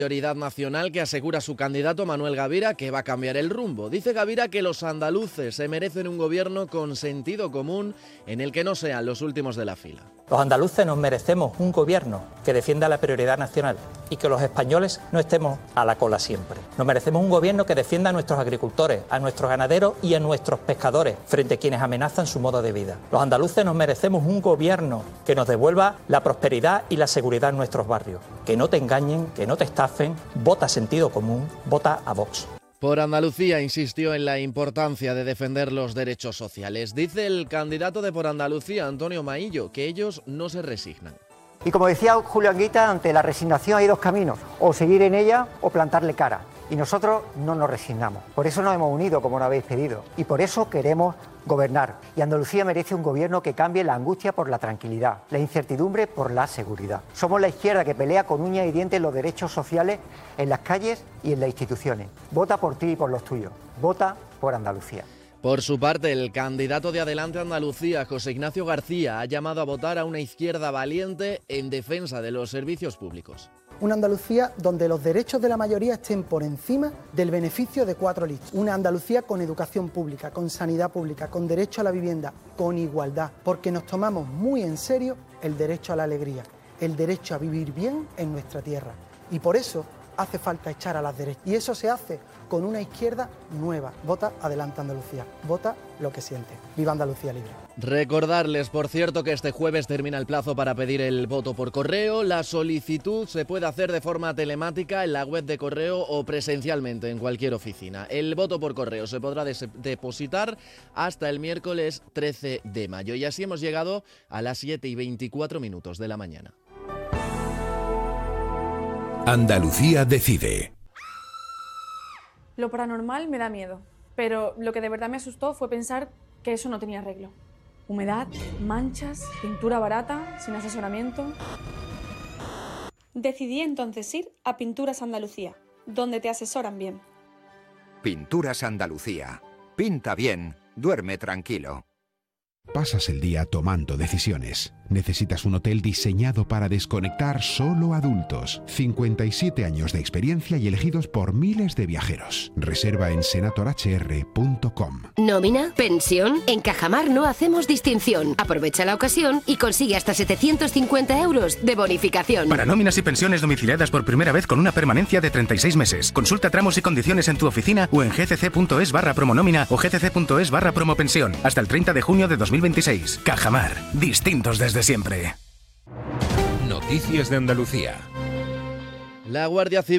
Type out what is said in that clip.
Prioridad nacional que asegura su candidato Manuel Gavira que va a cambiar el rumbo. Dice Gavira que los andaluces se merecen un gobierno con sentido común en el que no sean los últimos de la fila. Los andaluces nos merecemos un gobierno que defienda la prioridad nacional y que los españoles no estemos a la cola siempre. Nos merecemos un gobierno que defienda a nuestros agricultores, a nuestros ganaderos y a nuestros pescadores frente a quienes amenazan su modo de vida. Los andaluces nos merecemos un gobierno que nos devuelva la prosperidad y la seguridad en nuestros barrios. Que no te engañen, que no te estafen. Vota sentido común, vota a Vox. Por Andalucía insistió en la importancia de defender los derechos sociales. Dice el candidato de Por Andalucía, Antonio Maillo, que ellos no se resignan. Y como decía Julio Anguita, ante la resignación hay dos caminos, o seguir en ella o plantarle cara. Y nosotros no nos resignamos. Por eso nos hemos unido, como nos habéis pedido. Y por eso queremos gobernar. Y Andalucía merece un gobierno que cambie la angustia por la tranquilidad, la incertidumbre por la seguridad. Somos la izquierda que pelea con uñas y dientes los derechos sociales en las calles y en las instituciones. Vota por ti y por los tuyos. Vota por Andalucía. Por su parte, el candidato de Adelante Andalucía, José Ignacio García, ha llamado a votar a una izquierda valiente en defensa de los servicios públicos. Una Andalucía donde los derechos de la mayoría estén por encima del beneficio de 4 listos. Una Andalucía con educación pública, con sanidad pública, con derecho a la vivienda, con igualdad. Porque nos tomamos muy en serio el derecho a la alegría, el derecho a vivir bien en nuestra tierra. Y por eso hace falta echar a las derechas. Y eso se hace con una izquierda nueva. Vota Adelante Andalucía. Vota lo que siente. ¡Viva Andalucía libre! Recordarles, por cierto, que este jueves termina el plazo para pedir el voto por correo. La solicitud se puede hacer de forma telemática en la web de correo o presencialmente en cualquier oficina. El voto por correo se podrá depositar hasta el miércoles 13 de mayo. Y así hemos llegado a las 7:24 de la mañana. Andalucía decide. Lo paranormal me da miedo, pero lo que de verdad me asustó fue pensar que eso no tenía arreglo. Humedad, manchas, pintura barata, sin asesoramiento. Decidí entonces ir a Pinturas Andalucía, donde te asesoran bien. Pinturas Andalucía. Pinta bien, duerme tranquilo. Pasas el día tomando decisiones. Necesitas un hotel diseñado para desconectar solo adultos. 57 años de experiencia y elegidos por miles de viajeros. Reserva en senatorhr.com. ¿Nómina? ¿Pensión? En Cajamar no hacemos distinción. Aprovecha la ocasión y consigue hasta 750 euros de bonificación. Para nóminas y pensiones domiciliadas por primera vez con una permanencia de 36 meses. Consulta tramos y condiciones en tu oficina o en gcc.es/promonómina o gcc.es/promopensión. Hasta el 30 de junio de 2026. Cajamar. Distintos desde siempre. Noticias de Andalucía. La Guardia Civil